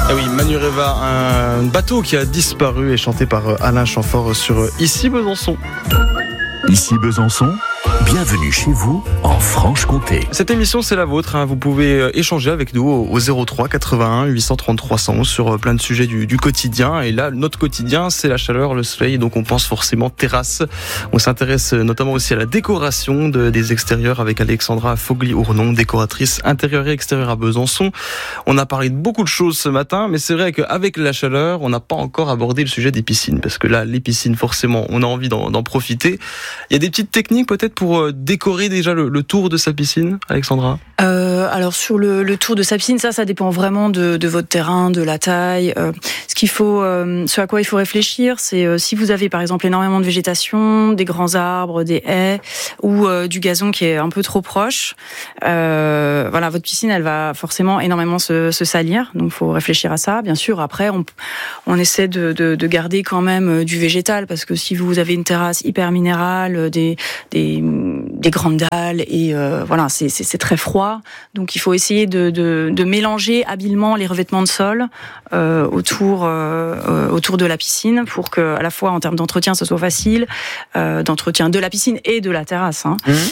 Ah oui, Manureva, un bateau qui a disparu, est chanté par Alain Chamfort sur Ici Besançon. Ici Besançon, bienvenue chez vous en Franche-Comté. Cette émission, c'est la vôtre. Vous pouvez échanger avec nous au 03 81 833 111 sur plein de sujets du quotidien. Et là, notre quotidien, c'est la chaleur, le soleil. Donc, on pense forcément terrasse. On s'intéresse notamment aussi à la décoration des extérieurs avec Alexandra Fogli-Ournon, décoratrice intérieure et extérieure à Besançon. On a parlé de beaucoup de choses ce matin, mais c'est vrai qu'avec la chaleur, on n'a pas encore abordé le sujet des piscines. Parce que là, les piscines, forcément, on a envie d'en profiter. Il y a des petites techniques peut-être pour décorer déjà le tour de sa piscine, Alexandra? Alors sur le tour de sa piscine, ça dépend vraiment de votre terrain, de la taille. Ce à quoi il faut réfléchir, c'est si vous avez par exemple énormément de végétation, des grands arbres, des haies ou du gazon qui est un peu trop proche. Votre piscine, elle va forcément énormément se salir. Donc il faut réfléchir à ça. Bien sûr, après on essaie de garder quand même du végétal parce que si vous avez une terrasse hyper minérale, des grandes dalles et c'est très froid. Donc il faut essayer de mélanger habilement les revêtements de sol autour de la piscine pour que à la fois en termes d'entretien ce soit facile, d'entretien de la piscine et de la terrasse.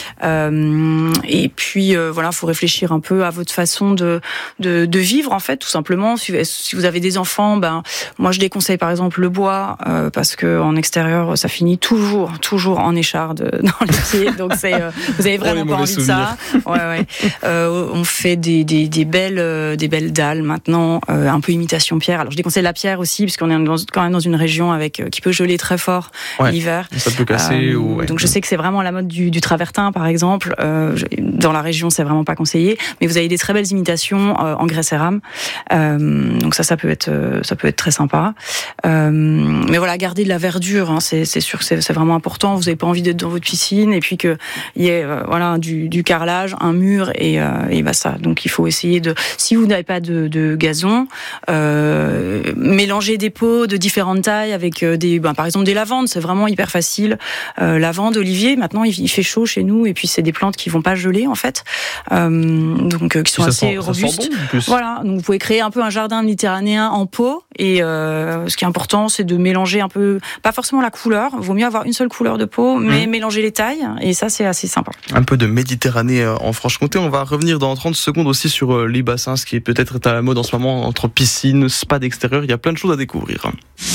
Et puis faut réfléchir un peu à votre façon de vivre en fait, tout simplement. Si vous avez des enfants, moi je déconseille par exemple le bois parce que en extérieur ça finit toujours en écharde dans les pieds. Donc vous avez vraiment pas envie de ça. On fait des belles dalles maintenant, un peu imitation pierre. Alors je déconseille la pierre aussi, puisqu'on est quand même dans une région qui peut geler très fort l'hiver. Ça peut casser. Donc je sais que c'est vraiment la mode du travertin, par exemple. Dans la région, c'est vraiment pas conseillé. Mais vous avez des très belles imitations en grès cérame. Donc ça peut être très sympa. Mais voilà, garder de la verdure, c'est sûr que c'est vraiment important. Vous n'avez pas envie d'être dans votre piscine et puis qu'il y ait du carrelage, un mur et basta. Donc il faut essayer si vous n'avez pas de gazon, mélanger des pots de différentes tailles avec par exemple des lavandes, c'est vraiment hyper facile. Lavande, olivier, maintenant il fait chaud chez nous et puis c'est des plantes qui vont pas geler en fait, donc qui sont assez robustes. Voilà, donc vous pouvez créer un peu un jardin méditerranéen en pot et ce qui est important c'est de mélanger un peu, pas forcément la couleur, vaut mieux avoir une seule couleur de pot, mais mélanger les tailles et ça c'est assez sympa. Un peu de Méditerranée en Franche-Comté. On va revenir dans 30 secondes aussi sur les bassins, ce qui est peut-être à la mode en ce moment entre piscine, spa d'extérieur. Il y a plein de choses à découvrir.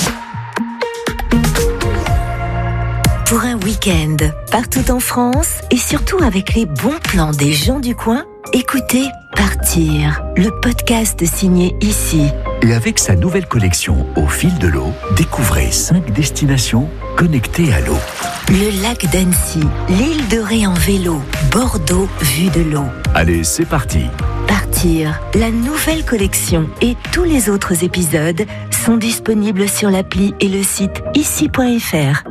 Pour un week-end partout en France et surtout avec les bons plans des gens du coin, écoutez Partir, le podcast signé Ici. Et avec sa nouvelle collection Au fil de l'eau, découvrez 5 destinations connectées à l'eau. Le lac d'Annecy, l'île de Ré en vélo, Bordeaux vue de l'eau. Allez, c'est parti. Partir, la nouvelle collection et tous les autres épisodes sont disponibles sur l'appli et le site ici.fr.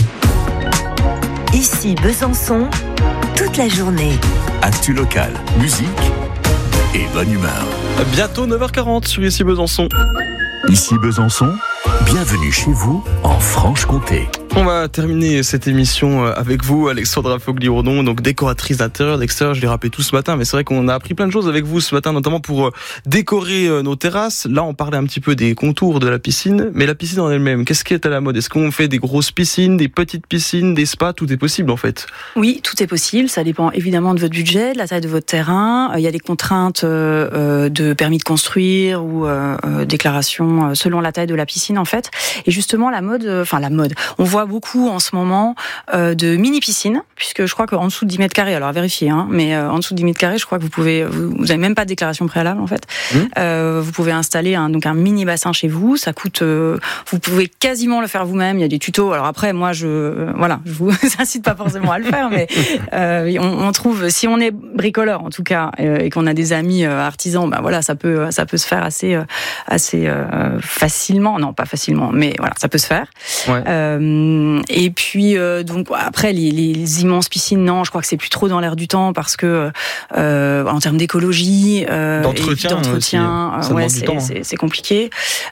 Ici Besançon, toute la journée. Actu locale, musique et bonne humeur. Bientôt 9h40 sur Ici Besançon. Ici Besançon, bienvenue chez vous en Franche-Comté. On va terminer cette émission avec vous, Alexandra Fogli-Ournon, donc décoratrice d'intérieur, d'extérieur. Je l'ai rappelé tout ce matin, mais c'est vrai qu'on a appris plein de choses avec vous ce matin, notamment pour décorer nos terrasses. Là, on parlait un petit peu des contours de la piscine, mais la piscine en elle-même, qu'est-ce qui est à la mode? Est-ce qu'on fait des grosses piscines, des petites piscines, des spas? Tout est possible en fait. Oui, tout est possible. Ça dépend évidemment de votre budget, de la taille de votre terrain. Il y a des contraintes de permis de construire ou déclaration selon la taille de la piscine en fait. Et justement, la mode, on voit beaucoup en ce moment de mini-piscines, puisque je crois qu'en dessous de 10 mètres carrés, alors à vérifier, mais en dessous de 10 mètres carrés, je crois que vous avez même pas de déclaration préalable en fait. Vous pouvez installer un mini-bassin chez vous, ça coûte, vous pouvez quasiment le faire vous-même, il y a des tutos. Alors après, moi, je vous incite pas forcément à le faire, mais on trouve, si on est bricoleur en tout cas, et qu'on a des amis artisans, ça peut se faire assez facilement, non pas facilement, mais voilà, ça peut se faire. Ouais. Et puis donc après les immenses piscines, non, je crois que c'est plus trop dans l'air du temps parce que en termes d'écologie, d'entretien, ouais, c'est compliqué.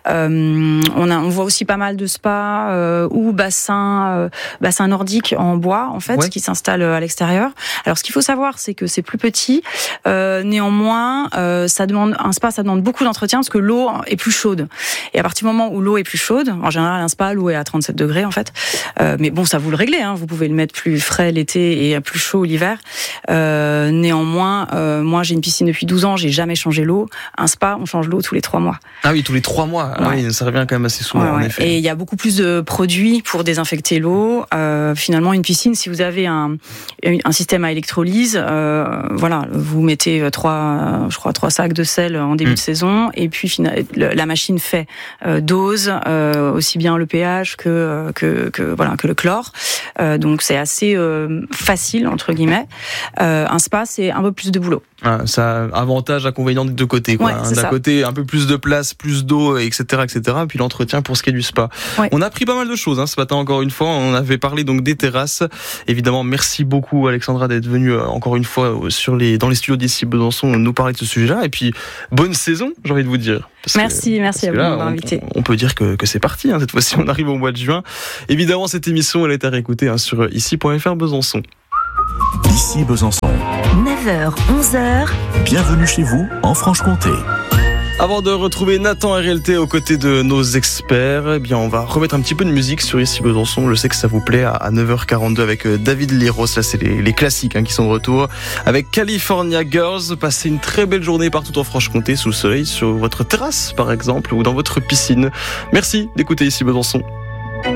On voit aussi pas mal de spas ou bassins nordiques en bois en fait, qui s'installent à l'extérieur. Alors ce qu'il faut savoir, c'est que c'est plus petit. Néanmoins, un spa, ça demande beaucoup d'entretien parce que l'eau est plus chaude. Et à partir du moment où l'eau est plus chaude, en général un spa, l'eau est à 37 degrés en fait. Mais bon, ça vous le réglez. Vous pouvez le mettre plus frais l'été et plus chaud l'hiver. Néanmoins, moi j'ai une piscine depuis 12 ans, j'ai jamais changé l'eau. Un spa, on change l'eau tous les 3 mois. Ah oui, tous les 3 mois. Ouais. Oui, ça revient quand même assez souvent en effet. Et il y a beaucoup plus de produits pour désinfecter l'eau. Finalement, une piscine, si vous avez un système à électrolyse, voilà, vous mettez 3 sacs de sel en début de saison, et puis la machine fait dose aussi bien le pH que le chlore. Donc c'est assez facile entre guillemets. Un spa, c'est un peu plus de boulot. Ah, ça a avantage, inconvénient des deux côtés, quoi. D'un côté, un peu plus de place, plus d'eau, etc., etc. Puis l'entretien pour ce qui est du spa. Ouais. On a appris pas mal de choses, ce matin encore une fois. On avait parlé donc des terrasses. Évidemment, merci beaucoup Alexandra d'être venue encore une fois dans les studios d'ici Besançon nous parler de ce sujet-là. Et puis bonne saison, j'ai envie de vous dire. Merci à vous de m'avoir invité. On peut dire que c'est parti. Cette fois-ci, on arrive au mois de juin. Évidemment, cette émission, elle est à réécouter sur ici.fr Besançon. Ici Besançon. 9h, 11h. Bienvenue chez vous en Franche-Comté. Avant de retrouver Nathan RLT aux côtés de nos experts, on va remettre un petit peu de musique sur Ici Besançon. Je sais que ça vous plaît à 9h42 avec David Liros. Là, c'est les classiques qui sont de retour. Avec California Girls, passez une très belle journée partout en Franche-Comté sous le soleil, sur votre terrasse par exemple, ou dans votre piscine. Merci d'écouter Ici Besançon.